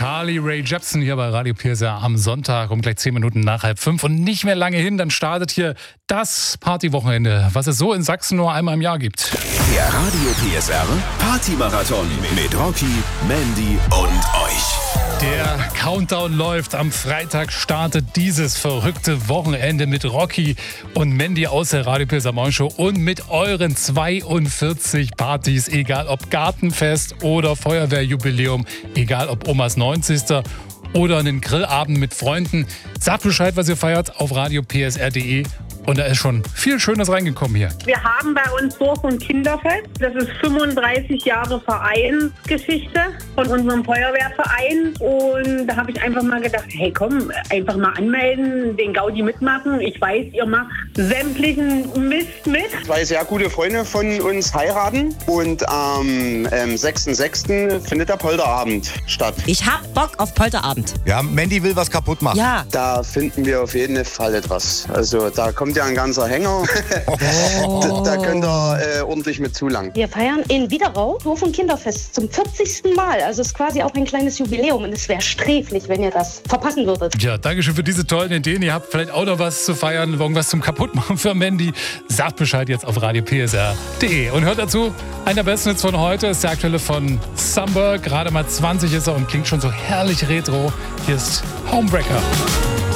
Carly Rae Jepsen hier bei Radio PSR am Sonntag um gleich 10 Minuten nach 4:30. Und nicht mehr lange hin, dann startet hier das Partywochenende, was es so in Sachsen nur einmal im Jahr gibt. Der Radio PSR Partymarathon mit Rocky, Mandy und euch. Der Countdown läuft. Am Freitag startet dieses verrückte Wochenende mit Rocky und Mandy aus der Radio PSR Morgenshow und mit euren 42 Partys, egal ob Gartenfest oder Feuerwehrjubiläum, egal ob Omas 90. oder einen Grillabend mit Freunden. Sagt Bescheid, was ihr feiert, auf radiopsr.de. Und da ist schon viel Schönes reingekommen hier. Wir haben bei uns Dorf- und Kinderfest. Das ist 35 Jahre Vereinsgeschichte von unserem Feuerwehrverein. Und da habe ich einfach mal gedacht, hey komm, einfach mal anmelden, den Gaudi mitmachen. Ich weiß, ihr macht sämtlichen Mist mit. 2 sehr gute Freunde von uns heiraten und am 6.6. findet der Polterabend statt. Ich hab Bock auf Polterabend. Ja, Mandy will was kaputt machen. Ja. Da finden wir auf jeden Fall etwas. Also da kommt ja ein ganzer Hänger. Da könnt ihr ordentlich mit zulangen. Wir feiern in Wiederau Dorf- und Kinderfest zum 40. Mal. Also es ist quasi auch ein kleines Jubiläum und es wäre sträflich, wenn ihr das verpassen würdet. Ja, danke schön für diese tollen Ideen. Ihr habt vielleicht auch noch was zu feiern, irgendwas zum Kaputtmachen für Mandy. Sagt Bescheid jetzt auf radiopsr.de. Und hört dazu, einer der besten Hits von heute ist der aktuelle von Summer. Gerade mal 20 ist er und klingt schon so herrlich retro. Hier ist Homebreaker.